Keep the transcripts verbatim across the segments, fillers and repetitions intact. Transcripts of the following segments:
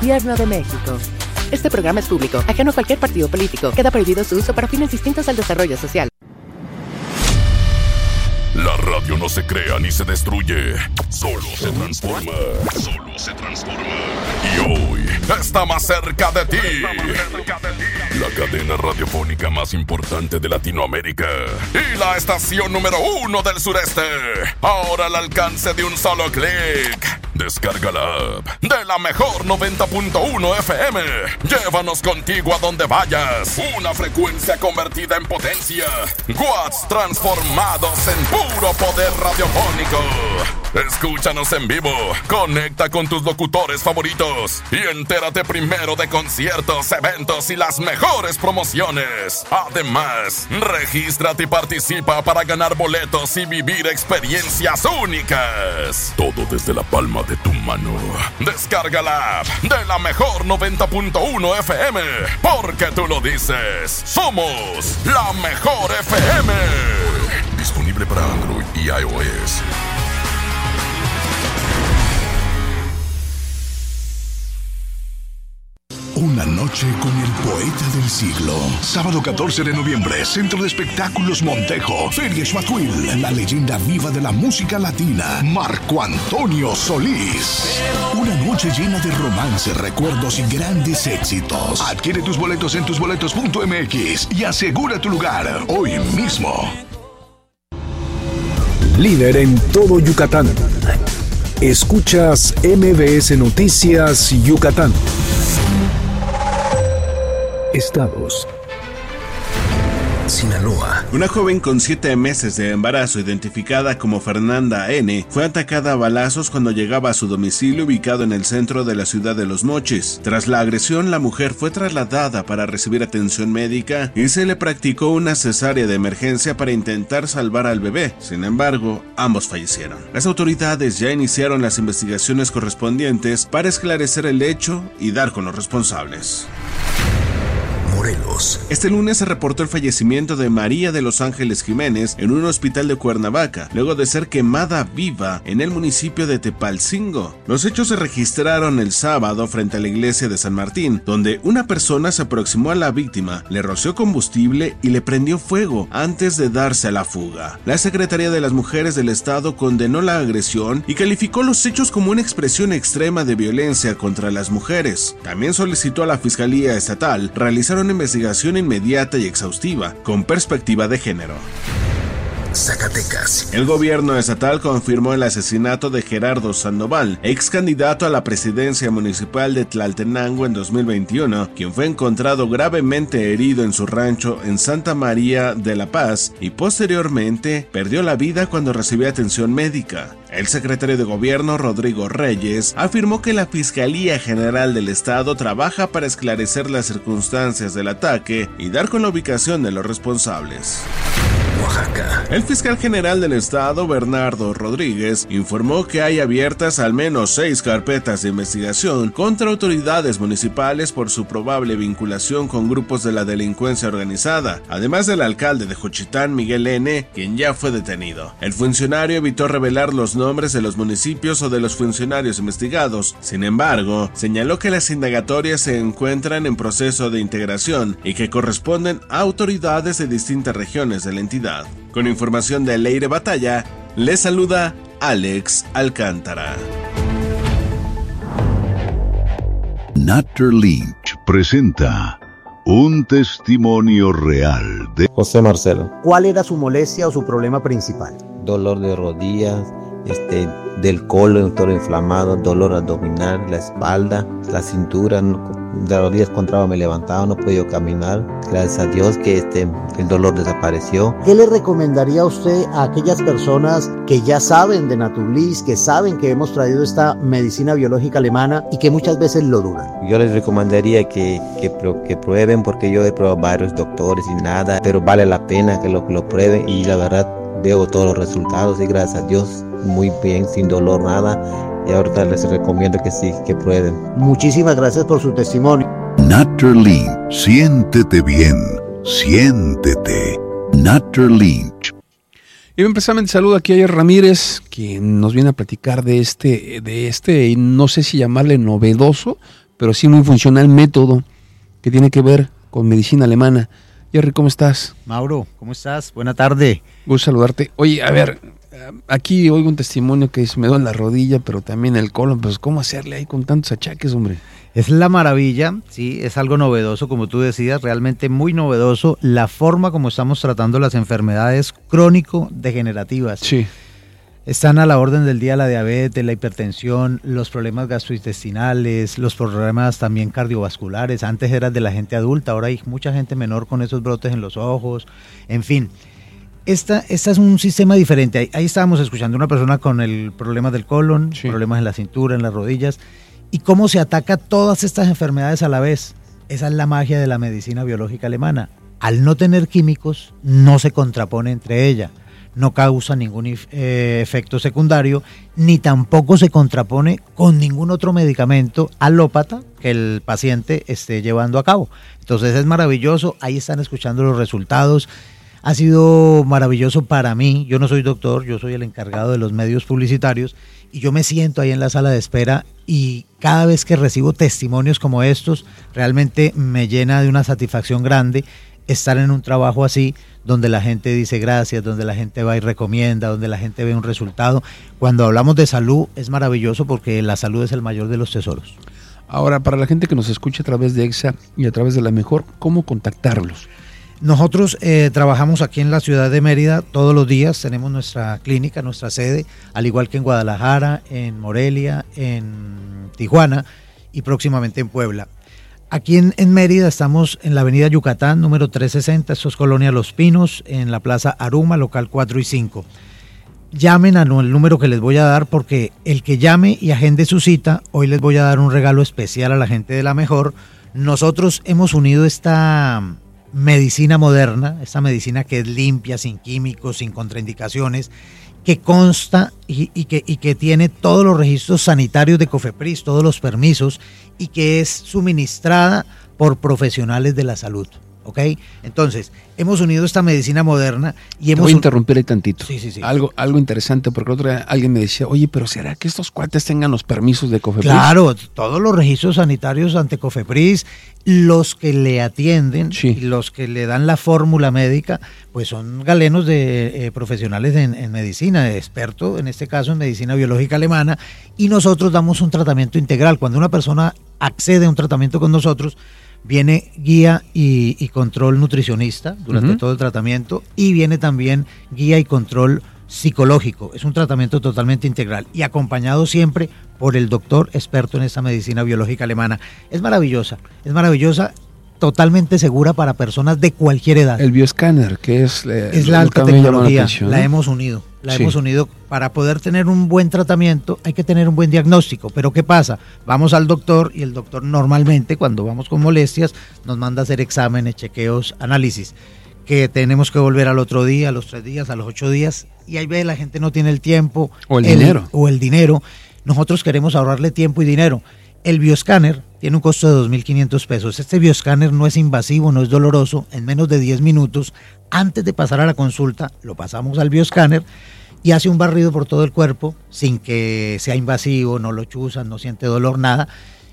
Gobierno de México. Este programa es público, ajeno a cualquier partido político. Queda prohibido su uso para fines distintos al desarrollo social. La radio no se crea ni se destruye, solo se transforma. Solo se transforma. Y hoy está más cerca de ti. La cadena radiofónica más importante de Latinoamérica y la estación número uno del sureste. Ahora al alcance de un solo clic. Descarga la app de la mejor noventa punto uno F M. Llévanos contigo a donde vayas. Una frecuencia convertida en potencia. Watts transformados en puro poder radiofónico. Escúchanos en vivo. Conecta con tus locutores favoritos y entérate primero de conciertos, eventos y las mejores promociones. Además, regístrate y participa para ganar boletos y vivir experiencias únicas. Todo desde la palma de tu mano. Descarga la app de la mejor noventa punto uno F M. Porque tú lo dices. Somos la mejor F M. Disponible para Android y iOS. Una noche con el poeta del siglo. Sábado catorce de noviembre, Centro de Espectáculos Montejo. Feria Schmatuil, la leyenda viva de la música latina, Marco Antonio Solís. Una noche llena de romance, recuerdos y grandes éxitos. Adquiere tus boletos en tusboletos punto m x y asegura tu lugar hoy mismo. Líder en todo Yucatán. Escuchas M B S Noticias Yucatán. Estados. Sinaloa. Una joven con siete meses de embarazo, identificada como Fernanda N., fue atacada a balazos cuando llegaba a su domicilio ubicado en el centro de la ciudad de Los Mochis. Tras la agresión, la mujer fue trasladada para recibir atención médica y se le practicó una cesárea de emergencia para intentar salvar al bebé. Sin embargo, ambos fallecieron. Las autoridades ya iniciaron las investigaciones correspondientes para esclarecer el hecho y dar con los responsables. Morelos. Este lunes se reportó el fallecimiento de María de los Ángeles Jiménez en un hospital de Cuernavaca, luego de ser quemada viva en el municipio de Tepalcingo. Los hechos se registraron el sábado frente a la iglesia de San Martín, donde una persona se aproximó a la víctima, le roció combustible y le prendió fuego antes de darse a la fuga. La Secretaría de las Mujeres del Estado condenó la agresión y calificó los hechos como una expresión extrema de violencia contra las mujeres. También solicitó a la Fiscalía Estatal realizar una investigación inmediata y exhaustiva, con perspectiva de género. Zacatecas. El gobierno estatal confirmó el asesinato de Gerardo Sandoval, ex candidato a la presidencia municipal de Tlaltenango en dos mil veintiuno, quien fue encontrado gravemente herido en su rancho en Santa María de la Paz y posteriormente perdió la vida cuando recibía atención médica. El secretario de Gobierno, Rodrigo Reyes, afirmó que la Fiscalía General del Estado trabaja para esclarecer las circunstancias del ataque y dar con la ubicación de los responsables. Oaxaca. El fiscal general del estado, Bernardo Rodríguez, informó que hay abiertas al menos seis carpetas de investigación contra autoridades municipales por su probable vinculación con grupos de la delincuencia organizada, además del alcalde de Juchitán, Miguel N., quien ya fue detenido. El funcionario evitó revelar los nombres de los municipios o de los funcionarios investigados. Sin embargo, señaló que las indagatorias se encuentran en proceso de integración y que corresponden a autoridades de distintas regiones de la entidad. Con información de Leire Batalla, les saluda Alex Alcántara. Natter Lynch presenta un testimonio real de José Marcelo. ¿Cuál era su molestia o su problema principal? Dolor de rodillas, este, del colon, todo inflamado, dolor abdominal, la espalda, la cintura, de rodillas contraba me levantaba, no podía caminar. Gracias a Dios que este, el dolor desapareció. ¿Qué le recomendaría a usted a aquellas personas que ya saben de Naturbliss, que saben que hemos traído esta medicina biológica alemana y que muchas veces lo dudan? Yo les recomendaría que, que, que prueben, porque yo he probado varios doctores y nada, pero vale la pena que lo, que lo prueben, y la verdad veo todos los resultados y gracias a Dios muy bien, sin dolor, nada. Y ahorita les recomiendo que sí, que prueben. Muchísimas gracias por su testimonio. Natter Lynch, siéntete bien, siéntete. Natter Lynch. Y bien, precisamente saludo aquí a Yair Ramírez, quien nos viene a platicar de este, de este, no sé si llamarle novedoso, pero sí muy funcional método que tiene que ver con medicina alemana. Jerry, ¿cómo estás? Mauro, ¿cómo estás? Buena tarde. Gusto saludarte. Oye, a ver, aquí oigo un testimonio que dice, me duele la rodilla, pero también el colon. Pues, ¿cómo hacerle ahí con tantos achaques, hombre? Es la maravilla, sí, es algo novedoso, como tú decías, realmente muy novedoso, la forma como estamos tratando las enfermedades crónico-degenerativas. Sí. Están a la orden del día la diabetes, la hipertensión, los problemas gastrointestinales, los problemas también cardiovasculares. Antes eran de la gente adulta, ahora hay mucha gente menor con esos brotes en los ojos, en fin. Esta, esta es un sistema diferente. Ahí, ahí estábamos escuchando a una persona con el problema del colon, sí. problemas en la cintura, en las rodillas, y cómo se ataca todas estas enfermedades a la vez. Esa es la magia de la medicina biológica alemana. Al no tener químicos, no se contrapone entre ella. No causa ningún eh, efecto secundario, ni tampoco se contrapone con ningún otro medicamento alópata que el paciente esté llevando a cabo. Entonces es maravilloso, ahí están escuchando los resultados. Ha sido maravilloso para mí, yo no soy doctor, yo soy el encargado de los medios publicitarios y yo me siento ahí en la sala de espera y cada vez que recibo testimonios como estos, realmente me llena de una satisfacción grande estar en un trabajo así, donde la gente dice gracias, donde la gente va y recomienda, donde la gente ve un resultado. Cuando hablamos de salud es maravilloso porque la salud es el mayor de los tesoros. Ahora, para la gente que nos escucha a través de EXA y a través de La Mejor, ¿cómo contactarlos? Nosotros eh, trabajamos aquí en la ciudad de Mérida todos los días, tenemos nuestra clínica, nuestra sede, al igual que en Guadalajara, en Morelia, en Tijuana y próximamente en Puebla. Aquí en, en Mérida estamos en la avenida Yucatán, número trescientos sesenta, esto es Colonia Los Pinos, en la plaza Aruma, local cuatro y cinco. Llamen al número que les voy a dar porque el que llame y agende su cita, hoy les voy a dar un regalo especial a la gente de La Mejor. Nosotros hemos unido esta medicina moderna, esta medicina que es limpia, sin químicos, sin contraindicaciones, que consta y, y, que, y que tiene todos los registros sanitarios de COFEPRIS, todos los permisos, y que es suministrada por profesionales de la salud, ¿ok? Entonces, hemos unido esta medicina moderna y hemos... Te voy a interrumpir ahí tantito. Sí, sí, sí. Algo, algo interesante, porque el otro día alguien me decía, oye, pero ¿será que estos cuates tengan los permisos de COFEPRIS? Claro, todos los registros sanitarios ante COFEPRIS, los que le atienden, sí. y los que le dan la fórmula médica, pues son galenos de eh, profesionales en, en medicina, de expertos, en este caso en medicina biológica alemana, y nosotros damos un tratamiento integral. Cuando una persona accede a un tratamiento con nosotros, viene guía y, y control nutricionista durante uh-huh. todo el tratamiento, y viene también guía y control psicológico. Es un tratamiento totalmente integral y acompañado siempre por el doctor experto en esta medicina biológica alemana. Es maravillosa, es maravillosa, totalmente segura para personas de cualquier edad. El bioescáner, que es, eh, es la alta tecnología, la, la hemos unido. La sí. hemos unido para poder tener un buen tratamiento, hay que tener un buen diagnóstico. Pero ¿qué pasa? Vamos al doctor y el doctor normalmente cuando vamos con molestias nos manda a hacer exámenes, chequeos, análisis, que tenemos que volver al otro día, a los tres días, a los ocho días, y ahí ve, la gente no tiene el tiempo. O el, el dinero. O el dinero. Nosotros queremos ahorrarle tiempo y dinero. El bioscáner tiene un costo de dos mil quinientos pesos. Este bioscáner no es invasivo, no es doloroso. En menos de diez minutos, antes de pasar a la consulta, lo pasamos al bioscáner y hace un barrido por todo el cuerpo sin que sea invasivo, no lo chuzan, no siente dolor, nada.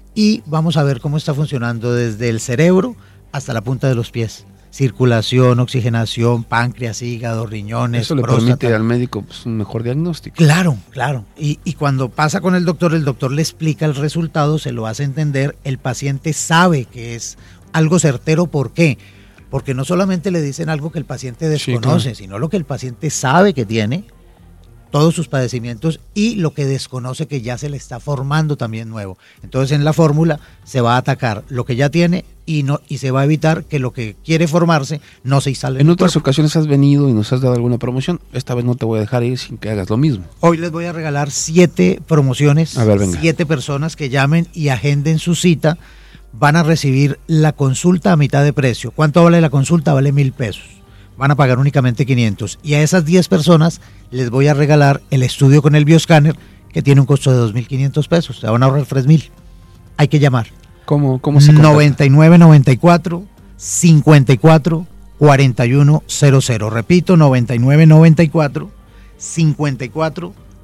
Y vamos a ver cómo está funcionando desde el cerebro hasta la punta de los pies. Circulación, oxigenación, páncreas, hígado, riñones, Eso le próstata. permite al médico pues, un mejor diagnóstico. Claro, claro. Y, y cuando pasa con el doctor, el doctor le explica el resultado, se lo hace entender, el paciente sabe que es algo certero. ¿Por qué? Porque no solamente le dicen algo que el paciente desconoce, sí, claro. sino lo que el paciente sabe que tiene, todos sus padecimientos, y lo que desconoce que ya se le está formando también nuevo. Entonces en la fórmula se va a atacar lo que ya tiene y no y se va a evitar que lo que quiere formarse no se instale. En, en otras cuerpo. ocasiones has venido y nos has dado alguna promoción. Esta vez no te voy a dejar ir sin que hagas lo mismo. Hoy les voy a regalar siete promociones. A ver, venga. Siete personas que llamen y agenden su cita van a recibir la consulta a mitad de precio. ¿Cuánto vale la consulta? Vale mil pesos. Van a pagar únicamente quinientos. Y a esas diez personas les voy a regalar el estudio con el bioscáner, que tiene un costo de dos mil quinientos pesos. Se van a ahorrar tres mil. Hay que llamar. ¿Cómo, cómo se contacta? noventa y nueve noventa y cuatro cincuenta y cuatro cuarenta y uno cero cero. Repito, noventa y nueve noventa y cuatro cincuenta y cuatro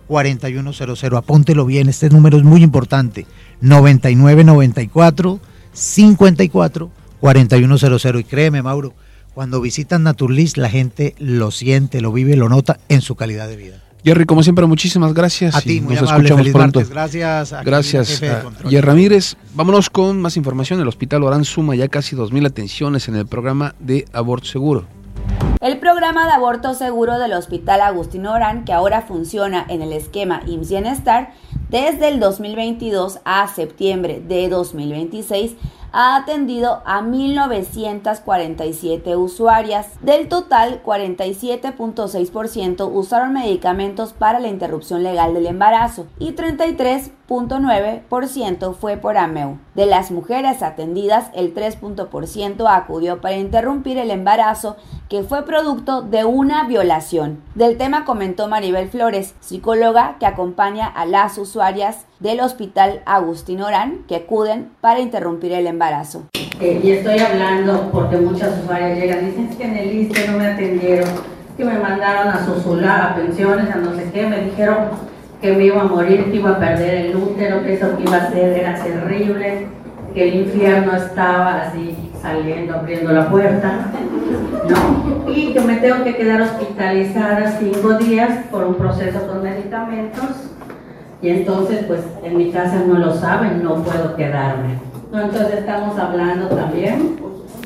cuatro uno cero cero. Apúntelo bien, este número es muy importante. noventa y nueve noventa y cuatro cincuenta y cuatro cuarenta y uno cero cero. Y créeme, Mauro, cuando visitan Naturlis, la gente lo siente, lo vive, lo nota en su calidad de vida. Jerry, como siempre, muchísimas gracias. A ti, muy nos amable, escuchamos feliz pronto. martes. Gracias. A Gracias. Jerry Ramírez. Vámonos con más información. El Hospital Orán suma ya casi dos mil atenciones en el programa de aborto seguro. El programa de aborto seguro del Hospital Agustín Orán, que ahora funciona en el esquema I M S S Bienestar, desde el dos mil veintidós a septiembre de dos mil veintiséis, ha atendido a mil novecientas cuarenta y siete usuarias. Del total, cuarenta y siete punto seis por ciento usaron medicamentos para la interrupción legal del embarazo y treinta y tres punto nueve por ciento fue por A M E U. De las mujeres atendidas, el tres punto uno por ciento acudió para interrumpir el embarazo, que fue producto de una violación. Del tema comentó Maribel Flores, psicóloga que acompaña a las usuarias del Hospital Agustín Orán que acuden para interrumpir el embarazo. Eh, y estoy hablando porque muchas usuarias llegan y dicen, es que en el I S S S T E no me atendieron, que me mandaron a Sosula, a pensiones, a no sé qué, me dijeron que me iba a morir, que iba a perder el útero, que eso que iba a hacer era terrible, que el infierno estaba así saliendo, abriendo la puerta, ¿no? Y que me tengo que quedar hospitalizada cinco días por un proceso con medicamentos. Y entonces, pues, en mi casa no lo saben, no puedo quedarme. Entonces estamos hablando también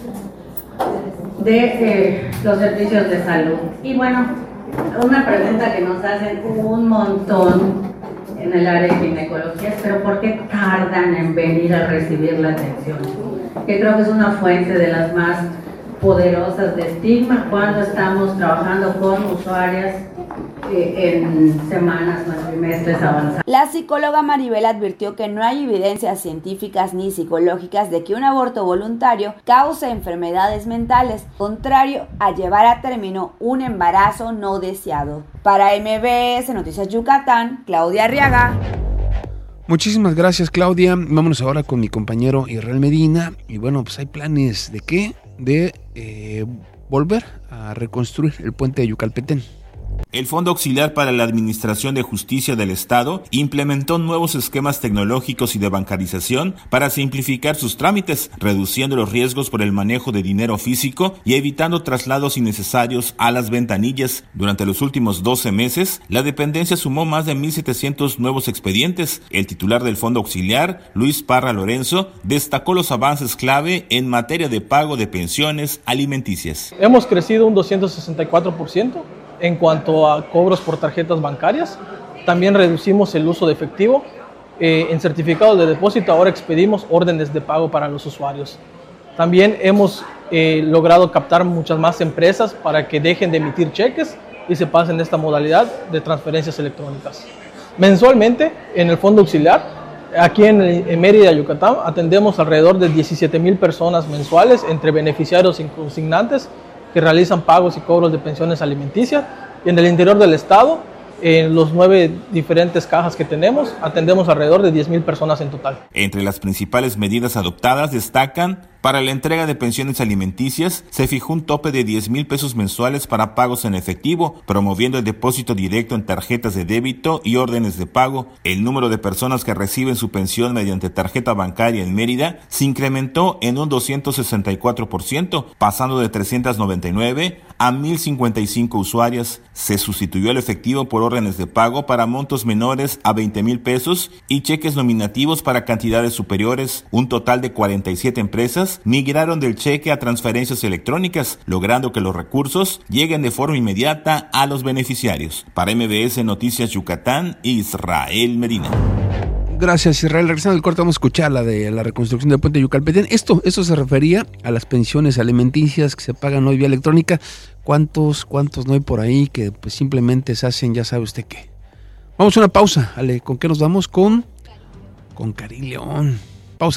de eh, los servicios de salud. Y bueno, una pregunta que nos hacen un montón en el área de ginecología es, ¿pero por qué tardan en venir a recibir la atención? Que creo que es una fuente de las más poderosas de estigma cuando estamos trabajando con usuarias eh, en semanas o trimestres avanzados. La psicóloga Maribel advirtió que no hay evidencias científicas ni psicológicas de que un aborto voluntario cause enfermedades mentales, contrario a llevar a término un embarazo no deseado. Para M B S Noticias Yucatán, Claudia Arriaga. Muchísimas gracias, Claudia. Vámonos ahora con mi compañero Israel Medina. Y bueno, pues hay planes de qué? De eh, volver a reconstruir el puente de Yucalpetén. El Fondo Auxiliar para la Administración de Justicia del Estado implementó nuevos esquemas tecnológicos y de bancarización para simplificar sus trámites, reduciendo los riesgos por el manejo de dinero físico y evitando traslados innecesarios a las ventanillas. Durante los últimos doce meses, la dependencia sumó más de mil setecientos nuevos expedientes. El titular del Fondo Auxiliar, Luis Parra Lorenzo, destacó los avances clave en materia de pago de pensiones alimenticias. Hemos crecido un doscientos sesenta y cuatro por ciento. En cuanto a cobros por tarjetas bancarias, también reducimos el uso de efectivo. Eh, en certificados de depósito ahora expedimos órdenes de pago para los usuarios. También hemos eh, logrado captar muchas más empresas para que dejen de emitir cheques y se pasen a esta modalidad de transferencias electrónicas. Mensualmente, en el Fondo Auxiliar, aquí en, en Mérida, Yucatán, atendemos alrededor de diecisiete mil personas mensuales entre beneficiarios y consignantes que realizan pagos y cobros de pensiones alimenticias. Y en el interior del estado, en los nueve diferentes cajas que tenemos, atendemos alrededor de diez mil personas en total. Entre las principales medidas adoptadas destacan: para la entrega de pensiones alimenticias, se fijó un tope de diez mil pesos mensuales para pagos en efectivo, promoviendo el depósito directo en tarjetas de débito y órdenes de pago. El número de personas que reciben su pensión mediante tarjeta bancaria en Mérida se incrementó en un doscientos sesenta y cuatro por ciento, pasando de trescientas noventa y nueve a mil cincuenta y cinco usuarias. Se sustituyó el efectivo por órdenes de pago para montos menores a veinte mil pesos y cheques nominativos para cantidades superiores. Un total de cuarenta y siete empresas migraron del cheque a transferencias electrónicas, logrando que los recursos lleguen de forma inmediata a los beneficiarios. Para M B S Noticias Yucatán, Israel Medina. Gracias, Israel. Regresando al corte, vamos a escuchar la de la reconstrucción del puente de Yucalpetén. Esto, esto se refería a las pensiones alimenticias que se pagan hoy vía electrónica. ¿Cuántos, cuántos no hay por ahí que pues simplemente se hacen, ya sabe usted qué? Vamos a una pausa. Ale, ¿con qué nos vamos? Con, con Karim León.